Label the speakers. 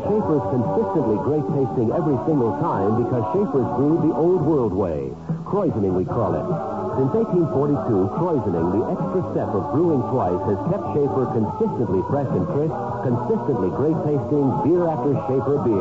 Speaker 1: Schaefer's consistently great tasting every single time because Schaefer's brewed the old world way. Kreuzening, we call it. Since 1842, Kreuzening, the extra step of brewing twice, has kept Schaefer consistently fresh and crisp, consistently great tasting beer after Schaefer beer.